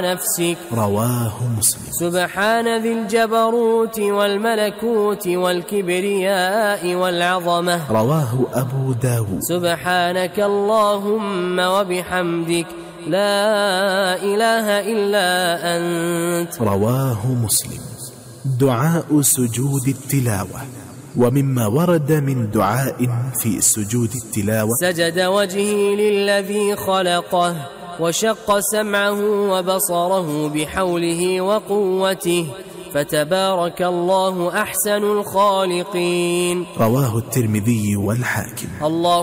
نفسك. رواه مسلم. سبحان ذي الجبروت والملكوت والكبرياء والعظمة. رواه أبو داود. سبحانك اللهم وبحمدك لا إله إلا أنت. رواه مسلم. دعاء سجود التلاوة. ومما ورد من دعاء في سجود التلاوة: سجد وجهي للذي خلقه وشق سمعه وبصره بحوله وقوته فتبارك الله أحسن الخالقين. رواه الترمذي والحاكم. الله